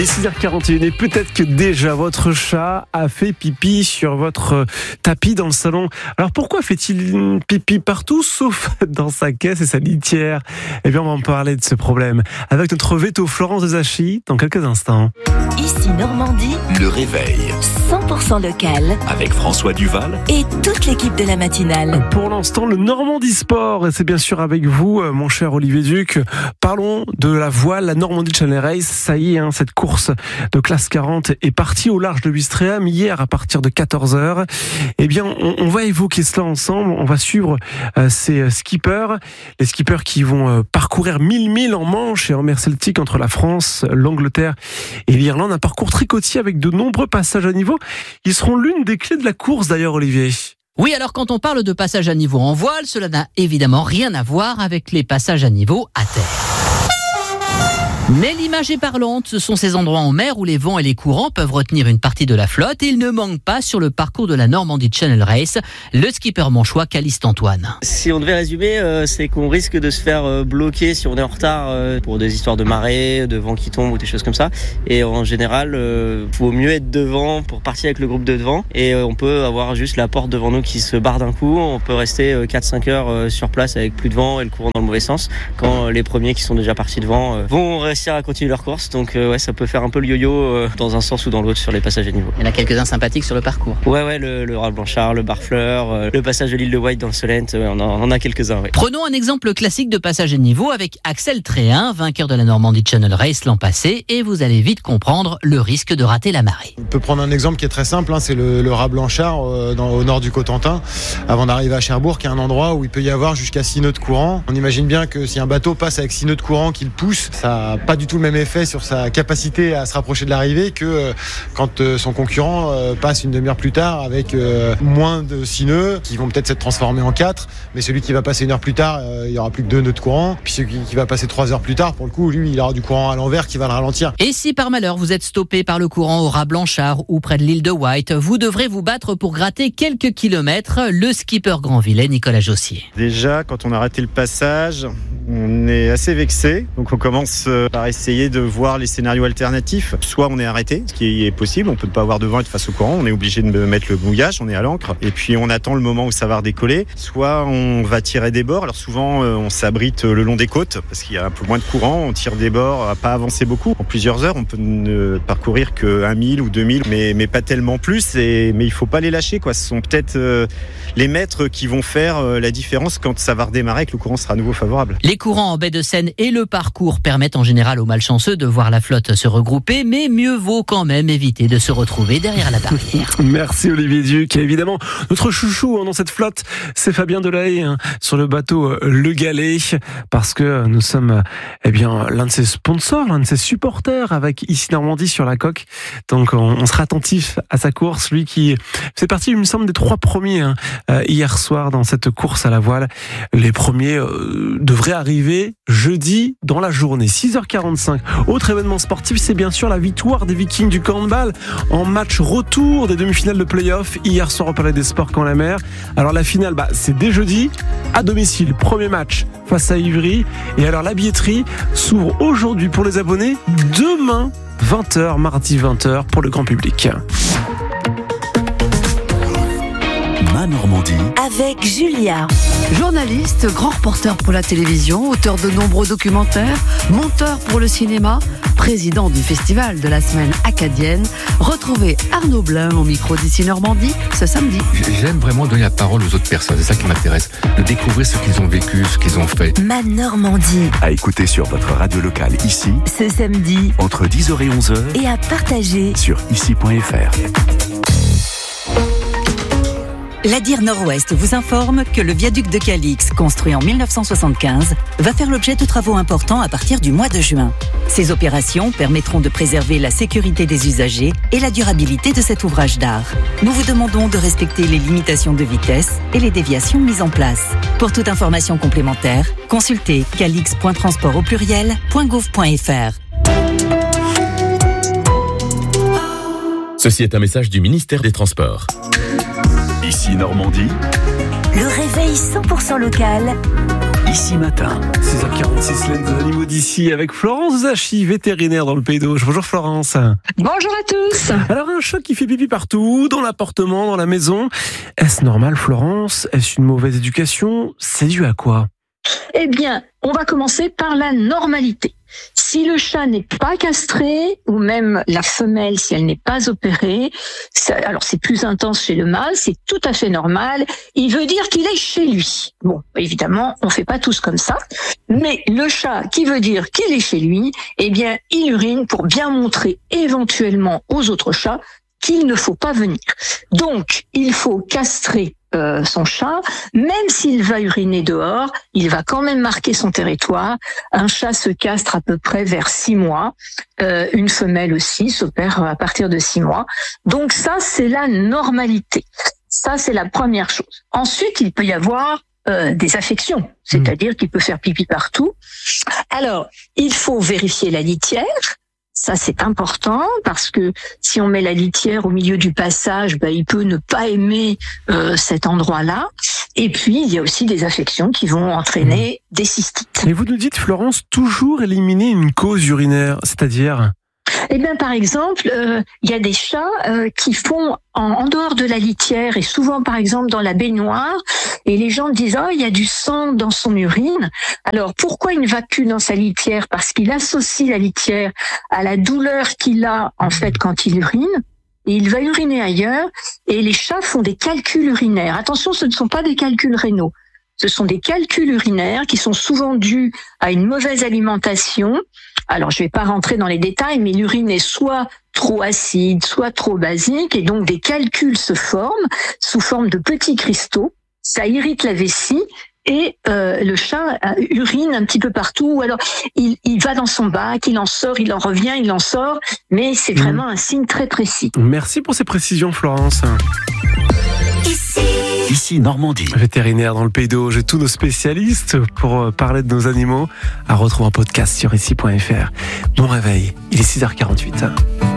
Et 6h41 et peut-être que déjà votre chat a fait pipi sur votre tapis dans le salon. Alors pourquoi fait-il pipi partout sauf dans sa caisse et sa litière ? Eh bien on va en parler de ce problème avec notre veto Florence Desachy dans quelques instants. Ici Normandie, le réveil 100% local avec François Duval et toute l'équipe de la matinale. Pour l'instant, le Normandie Sport, et c'est bien sûr avec vous, mon cher Olivier Duc. Parlons de la voile, la Normandie Channel Race. Ça y est, cette course de classe 40 est partie au large de Ouistreham hier à partir de 14h. Eh bien, on va évoquer cela ensemble. On va suivre ces skippers, les skippers qui vont parcourir 1000 milles en Manche et en mer Celtique entre la France, l'Angleterre et l'Irlande. Un parcours tricotier avec de nombreux passages à niveau. Ils seront l'une des clés de la course d'ailleurs, Olivier. Oui, alors quand on parle de passage à niveau en voile, cela n'a évidemment rien à voir avec les passages à niveau à terre. Mais l'image est parlante, ce sont ces endroits en mer où les vents et les courants peuvent retenir une partie de la flotte et il ne manque pas sur le parcours de la Normandie Channel Race, le skipper manchois Caliste Antoine. Si on devait résumer, c'est qu'on risque de se faire bloquer si on est en retard pour des histoires de marée, de vent qui tombe ou des choses comme ça. Et en général, faut mieux être devant pour partir avec le groupe de devant et on peut avoir juste la porte devant nous qui se barre d'un coup. On peut rester 4-5 heures sur place avec plus de vent et le courant dans le mauvais sens quand les premiers qui sont déjà partis devant vont réussir à continuer leur course. Donc ça peut faire un peu le yo-yo dans un sens ou dans l'autre sur les passages à niveau. Il y en a quelques-uns sympathiques sur le parcours. Ouais, le Ral Blanchard, le Barfleur, le passage de l'île de Wight dans le Solent, on en a quelques-uns. Ouais. Prenons un exemple classique de passage à niveau avec Axel Tréhin, vainqueur de la Normandie Channel Race l'an passé, et vous allez vite comprendre le risque de rater la marée. On peut prendre un exemple qui est très simple, c'est le Ral Blanchard au nord du Cotentin, avant d'arriver à Cherbourg, qui est un endroit où il peut y avoir jusqu'à 6 nœuds de courant. On imagine bien que si un bateau passe avec 6 nœuds de courant qui le pousse, ça n'a pas du tout le même effet sur sa capacité à se rapprocher de l'arrivée que quand son concurrent passe une demi-heure plus tard avec moins de 6 nœuds qui vont peut-être s'être transformés en 4, mais celui qui va passer une heure plus tard, il y aura plus que 2 nœuds de courant, puis celui qui va passer 3 heures plus tard, pour le coup, lui, il aura du courant à l'envers qui va le ralentir. Et si par malheur vous êtes stoppé par le courant au Raz Blanchard ou près de l'île de Wight, vous devrez vous battre pour gratter quelques kilomètres, le skipper Grandvillet Nicolas Jossier. Déjà, quand on a raté le passage, on est assez vexé, donc on commence par essayer de voir les scénarios alternatifs. Soit on est arrêté, ce qui est possible, on peut pas avoir de vent et être face au courant, on est obligé de mettre le mouillage, on est à l'ancre, et puis on attend le moment où ça va redécoller. Soit on va tirer des bords, alors souvent on s'abrite le long des côtes, parce qu'il y a un peu moins de courant, on tire des bords, à pas avancer beaucoup. En plusieurs heures, on peut ne parcourir que 1000 ou 2000, mais pas tellement plus, mais il faut pas les lâcher, quoi. Ce sont peut-être les mètres qui vont faire la différence quand ça va redémarrer et que le courant sera à nouveau favorable. Les courants en baie de Seine et le parcours permettent en général aux malchanceux de voir la flotte se regrouper, mais mieux vaut quand même éviter de se retrouver derrière la barrière. Merci Olivier Duc. Et évidemment, notre chouchou dans cette flotte, c'est Fabien Delahaye sur le bateau Le Galet, parce que nous sommes l'un de ses sponsors, l'un de ses supporters avec Ici Normandie sur la coque. Donc on sera attentif à sa course, lui qui fait partie, il me semble, des 3 premiers hier soir dans cette course à la voile. Les premiers devraient arriver jeudi dans la journée, 6h45. Autre événement sportif, c'est bien sûr la victoire des Vikings du handball en match retour des demi-finales de play-off hier soir au Palais des Sports Caen-la-Mer. Alors la finale, c'est dès jeudi à domicile. Premier match face à Ivry. Et alors la billetterie s'ouvre aujourd'hui pour les abonnés, demain 20h, mardi 20h pour le grand public. Ma Normandie Avec Julia. Journaliste, grand reporter pour la télévision, auteur de nombreux documentaires, monteur pour le cinéma, président du festival de la semaine acadienne. Retrouvez Arnaud Blum au micro d'Ici Normandie ce samedi. J'aime vraiment donner la parole aux autres personnes, c'est ça qui m'intéresse, de découvrir ce qu'ils ont vécu, ce qu'ils ont fait. Ma Normandie. à écouter sur votre radio locale ici, Ce samedi. entre 10h et 11h Et à partager. sur ici.fr. L'Adir Nord-Ouest vous informe que le viaduc de Calix, construit en 1975, va faire l'objet de travaux importants à partir du mois de juin. Ces opérations permettront de préserver la sécurité des usagers et la durabilité de cet ouvrage d'art. Nous vous demandons de respecter les limitations de vitesse et les déviations mises en place. Pour toute information complémentaire, consultez calix.transport@gouv.fr. Ceci est un message du ministère des Transports. Ici Normandie, Le réveil 100% local. Ici Matin. 6h46, l'aide des animaux d'ici avec Florence Zachy, vétérinaire dans le Pays d'Auge. Bonjour Florence. Bonjour à tous. Alors un chat qui fait pipi partout, dans l'appartement, dans la maison. Est-ce normal Florence? Est-ce une mauvaise éducation? C'est dû à quoi? Eh bien, on va commencer par la normalité. Si le chat n'est pas castré, ou même la femelle, si elle n'est pas opérée, alors c'est plus intense chez le mâle, c'est tout à fait normal. Il veut dire qu'il est chez lui. Bon, évidemment, on fait pas tous comme ça. Mais le chat qui veut dire qu'il est chez lui, eh bien, il urine pour bien montrer éventuellement aux autres chats qu'il ne faut pas venir. Donc, il faut castrer son chat, même s'il va uriner dehors, il va quand même marquer son territoire. Un chat se castre à peu près vers 6 mois. Une femelle aussi s'opère à partir de 6 mois. Donc ça, c'est la normalité. Ça, c'est la première chose. Ensuite, il peut y avoir des affections, c'est-à-dire qu'il peut faire pipi partout. Alors, il faut vérifier la litière. Ça, c'est important parce que si on met la litière au milieu du passage, il peut ne pas aimer cet endroit-là. Et puis, il y a aussi des affections qui vont entraîner des cystites. Et vous nous dites, Florence, toujours éliminer une cause urinaire, c'est-à-dire ? Eh bien, par exemple, il y a des chats qui font en dehors de la litière et souvent, par exemple, dans la baignoire. Et les gens disent, il y a du sang dans son urine. Alors, pourquoi il ne va plus dans sa litière? Parce qu'il associe la litière à la douleur qu'il a, en fait, quand il urine. Et il va uriner ailleurs. Et les chats font des calculs urinaires. Attention, ce ne sont pas des calculs rénaux. Ce sont des calculs urinaires qui sont souvent dus à une mauvaise alimentation. Alors, je ne vais pas rentrer dans les détails, mais l'urine est soit trop acide, soit trop basique, et donc des calculs se forment sous forme de petits cristaux. Ça irrite la vessie et le chat urine un petit peu partout. Ou alors, il va dans son bac, il en sort, il en revient, il en sort, mais c'est vraiment un signe très précis. Merci pour ces précisions, Florence. Ici Normandie. Vétérinaire dans le Pays d'Auge et tous nos spécialistes pour parler de nos animaux à retrouver en podcast sur ici.fr. Bon réveil, il est 6h48.